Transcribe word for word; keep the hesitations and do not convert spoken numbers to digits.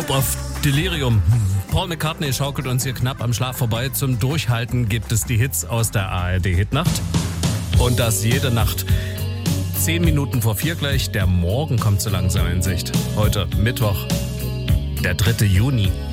Dope of Delirium. Paul McCartney schaukelt uns hier knapp am Schlaf vorbei. Zum Durchhalten gibt es die Hits aus der A R D-Hitnacht. Und das jede Nacht. Zehn Minuten vor vier gleich. Der Morgen kommt so langsam in Sicht. Heute Mittwoch, der dritte Juni.